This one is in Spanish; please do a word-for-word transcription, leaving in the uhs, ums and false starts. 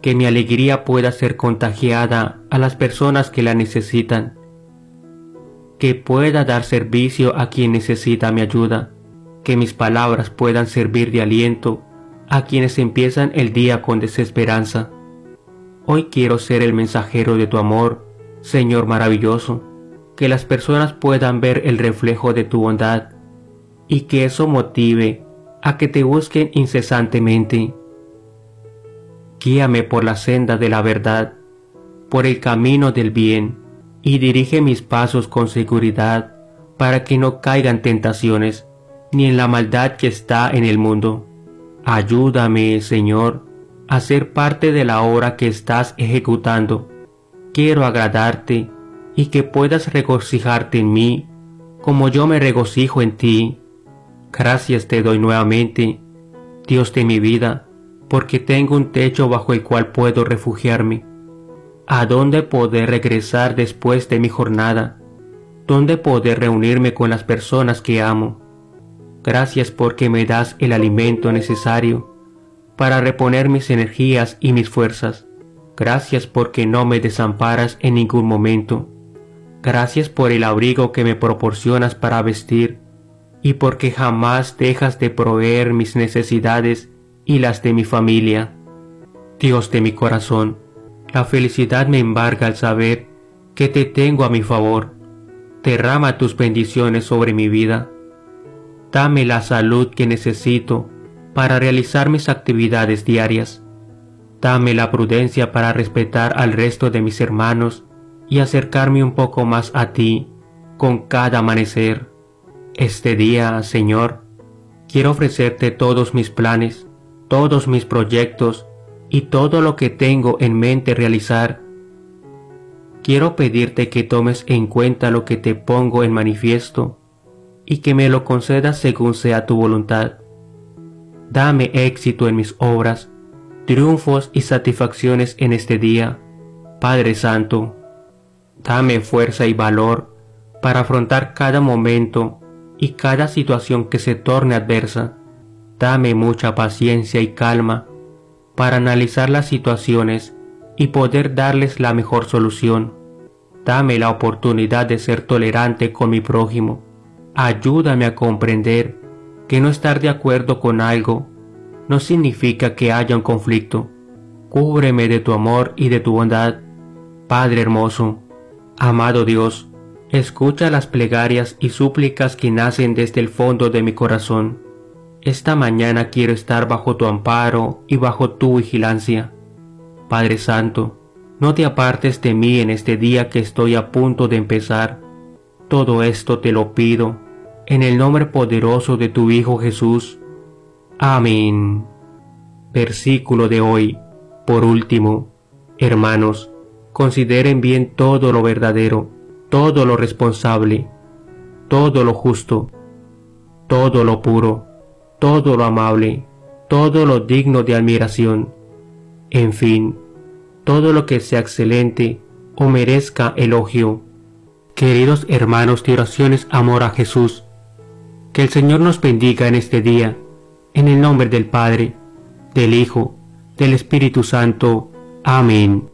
que mi alegría pueda ser contagiada a las personas que la necesitan, que pueda dar servicio a quien necesita mi ayuda, que mis palabras puedan servir de aliento a quienes empiezan el día con desesperanza. Hoy quiero ser el mensajero de tu amor, Señor maravilloso, que las personas puedan ver el reflejo de tu bondad y que eso motive a que te busquen incesantemente. Guíame por la senda de la verdad, por el camino del bien, y dirige mis pasos con seguridad para que no caigan tentaciones ni en la maldad que está en el mundo. Ayúdame, Señor, a ser parte de la obra que estás ejecutando. Quiero agradarte y que puedas regocijarte en mí, como yo me regocijo en ti. Gracias te doy nuevamente, Dios de mi vida, porque tengo un techo bajo el cual puedo refugiarme. ¿A dónde poder regresar después de mi jornada? ¿Dónde poder reunirme con las personas que amo? Gracias porque me das el alimento necesario para reponer mis energías y mis fuerzas. Gracias porque no me desamparas en ningún momento. Gracias por el abrigo que me proporcionas para vestir y porque jamás dejas de proveer mis necesidades y las de mi familia. Dios de mi corazón, la felicidad me embarga al saber que te tengo a mi favor. Derrama tus bendiciones sobre mi vida. Dame la salud que necesito para realizar mis actividades diarias. Dame la prudencia para respetar al resto de mis hermanos y acercarme un poco más a ti con cada amanecer. Este día, Señor, quiero ofrecerte todos mis planes, todos mis proyectos y todo lo que tengo en mente realizar. Quiero pedirte que tomes en cuenta lo que te pongo en manifiesto y que me lo concedas según sea tu voluntad. Dame éxito en mis obras, triunfos y satisfacciones en este día, Padre Santo. Dame fuerza y valor para afrontar cada momento y cada situación que se torne adversa. Dame mucha paciencia y calma para analizar las situaciones y poder darles la mejor solución. Dame la oportunidad de ser tolerante con mi prójimo. Ayúdame a comprender que no estar de acuerdo con algo no significa que haya un conflicto. Cúbreme de tu amor y de tu bondad, Padre hermoso. Amado Dios, escucha las plegarias y súplicas que nacen desde el fondo de mi corazón. Esta mañana quiero estar bajo tu amparo y bajo tu vigilancia. Padre Santo, no te apartes de mí en este día que estoy a punto de empezar. Todo esto te lo pido, en el nombre poderoso de tu Hijo Jesús. Amén. Versículo de hoy. Por último, hermanos, consideren bien todo lo verdadero, todo lo responsable, todo lo justo, todo lo puro, todo lo amable, todo lo digno de admiración, en fin, todo lo que sea excelente o merezca elogio. Queridos hermanos de oraciones amor a Jesús, que el Señor nos bendiga en este día, en el nombre del Padre, del Hijo, del Espíritu Santo. Amén.